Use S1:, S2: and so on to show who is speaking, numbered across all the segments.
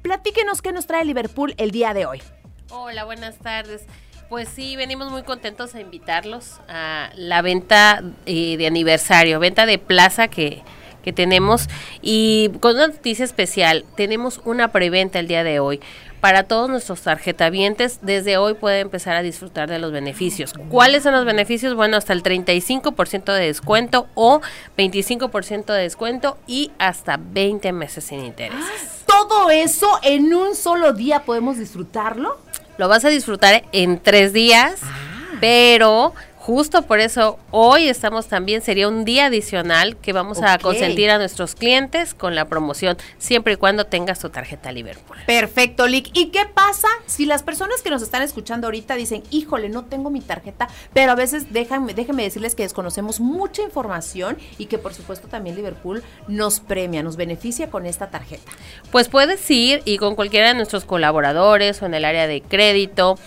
S1: platíquenos qué nos trae Liverpool el día de hoy.
S2: Hola, buenas tardes. Pues sí, venimos muy contentos a invitarlos a la venta de aniversario, venta de plaza que tenemos, y con una noticia especial, tenemos una preventa el día de hoy. Para todos nuestros tarjetavientes, desde hoy pueden empezar a disfrutar de los beneficios. ¿Cuáles son los beneficios? Bueno, hasta el 35% de descuento o 25% de descuento y hasta 20 meses sin intereses.
S1: ¿Todo eso en un solo día podemos disfrutarlo?
S2: Lo vas a disfrutar en 3 días, pero justo por eso hoy estamos también, sería un día adicional que vamos a consentir a nuestros clientes con la promoción, siempre y cuando tengas tu tarjeta Liverpool.
S1: Perfecto, Lick. ¿Y qué pasa si las personas que nos están escuchando ahorita dicen, híjole, no tengo mi tarjeta, pero a veces déjenme decirles que desconocemos mucha información y que por supuesto también Liverpool nos premia, nos beneficia con esta tarjeta?
S2: Pues puedes ir y con cualquiera de nuestros colaboradores o en el área de crédito,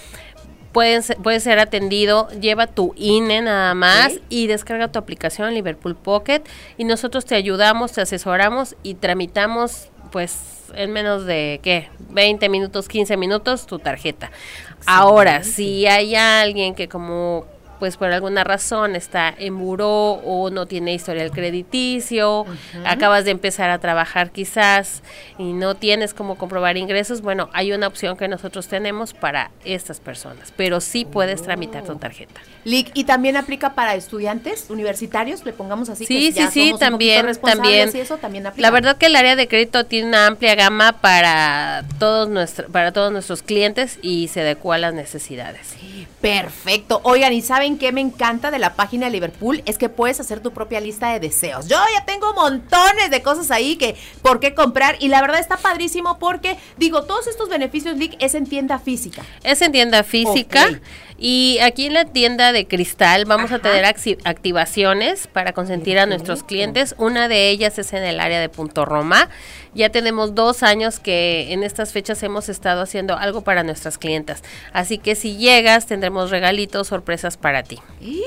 S2: puede ser atendido, lleva tu INE nada más y descarga tu aplicación Liverpool Pocket y nosotros te ayudamos, te asesoramos y tramitamos pues en menos de 20 minutos, 15 minutos tu tarjeta. Excelente. Ahora, si hay alguien que como pues por alguna razón está en buró o no tiene historial crediticio, acabas de empezar a trabajar quizás y no tienes cómo comprobar ingresos, bueno, hay una opción que nosotros tenemos para estas personas, pero sí puedes tramitar tu tarjeta.
S1: Lick, ¿y también aplica para estudiantes universitarios? Le pongamos así.
S2: Sí,
S1: que
S2: sí, también.
S1: Y eso también aplica.
S2: La verdad que el área de crédito tiene una amplia gama para todos nuestros clientes y se adecua a las necesidades.
S1: Perfecto. Oigan, ¿y saben qué me encanta de la página de Liverpool? Es que puedes hacer tu propia lista de deseos. Yo ya tengo montones de cosas ahí que por qué comprar y la verdad está padrísimo porque, digo, todos estos beneficios, Lick, es en tienda física.
S2: Es en tienda física y aquí en la tienda de Cristal vamos a tener activaciones para consentir a nuestros clientes. Una de ellas es en el área de Punto Roma. Ya tenemos 2 años que en estas fechas hemos estado haciendo algo para nuestras clientas. Así que si llegas, tendremos regalitos, sorpresas para ti.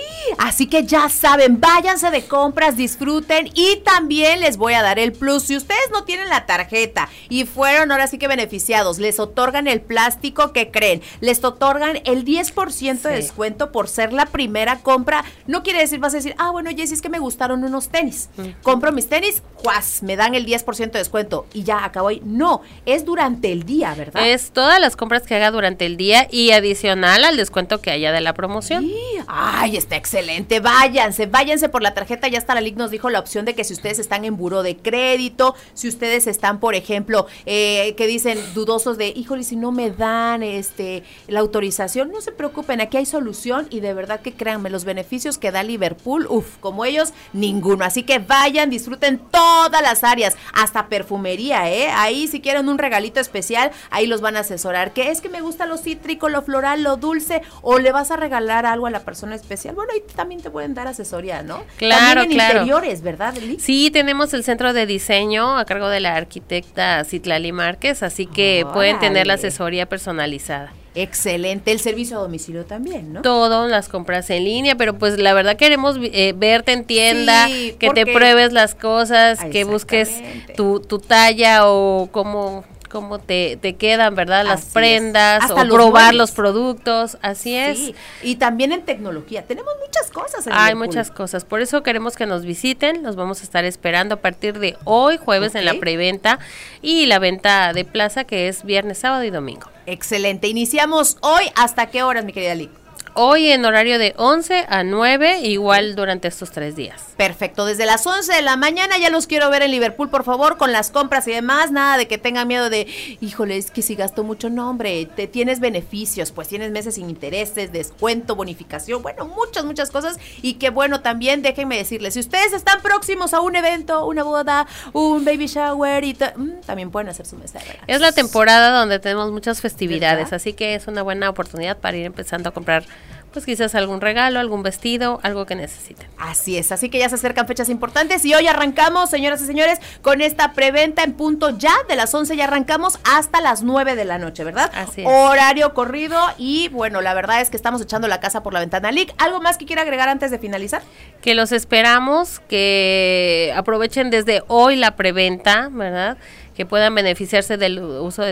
S1: Así que ya saben, váyanse de compras, disfruten y también les voy a dar el plus. Si ustedes no tienen la tarjeta y fueron ahora sí que beneficiados, les otorgan el plástico, ¿qué creen? Les otorgan el 10% de descuento por ser la primera compra. No quiere decir, vas a decir, bueno, Jessy, es que me gustaron unos tenis. Compro mis tenis, ¡juas! Me dan el 10% de descuento y ya acabó ahí. No, es durante el día, ¿verdad?
S2: Es todas las compras que haga durante el día y adicional al descuento que haya de la promoción.
S1: Ay, está excelente. Váyanse por la tarjeta. Ya hasta la Lick nos dijo la opción de que si ustedes están en buró de crédito, si ustedes están, por ejemplo, que dicen dudosos de, híjole, si no me dan la autorización, no se preocupen, aquí hay solución y de verdad que créanme, los beneficios que da Liverpool, como ellos, ninguno. Así que vayan, disfruten todas las áreas, hasta perfumería, ahí si quieren un regalito especial, ahí los van a asesorar, que es que me gusta lo cítrico, lo floral, lo dulce, o le vas a regalar algo a la persona especial, bueno, ahí también te pueden dar asesoría, ¿no?
S2: Claro,
S1: también en interiores, ¿verdad, Lick?
S2: Sí, tenemos el centro de diseño a cargo de la arquitecta Citlali Márquez, así que pueden tener la asesoría personalizada.
S1: Excelente, el servicio a domicilio también, ¿no?
S2: Todo, las compras en línea, pero pues la verdad queremos verte en tienda, que te pruebes las cosas, que busques tu talla o cómo te quedan, ¿verdad? Las prendas o probar los productos, así es.
S1: Y también en tecnología, tenemos muchas cosas.
S2: Hay muchas cosas, por eso queremos que nos visiten, los vamos a estar esperando a partir de hoy, jueves en la preventa y la venta de plaza que es viernes, sábado y domingo.
S1: Excelente, iniciamos hoy, ¿hasta qué horas, mi querida Lick?
S2: Hoy en horario de 11 a 9, igual durante estos 3 días.
S1: Perfecto, desde las 11 de la mañana ya los quiero ver en Liverpool, por favor, con las compras y demás, nada de que tengan miedo de, híjole, es que si gasto mucho, no, hombre, tienes beneficios, pues tienes meses sin intereses, descuento, bonificación, bueno, muchas cosas, y que bueno, también déjenme decirles, si ustedes están próximos a un evento, una boda, un baby shower, y también pueden hacer su mesa de regalos.
S2: Es la temporada donde tenemos muchas festividades, ¿verdad? Así que es una buena oportunidad para ir empezando a comprar pues quizás algún regalo, algún vestido, algo que necesiten.
S1: Así es, así que ya se acercan fechas importantes y hoy arrancamos, señoras y señores, con esta preventa en punto ya, de las 11 ya arrancamos hasta las 9 de la noche, ¿verdad?
S2: Así es.
S1: Horario corrido y bueno, la verdad es que estamos echando la casa por la ventana. Lick, ¿algo más que quiera agregar antes de finalizar?
S2: Que los esperamos, que aprovechen desde hoy la preventa, ¿verdad? Que puedan beneficiarse del uso de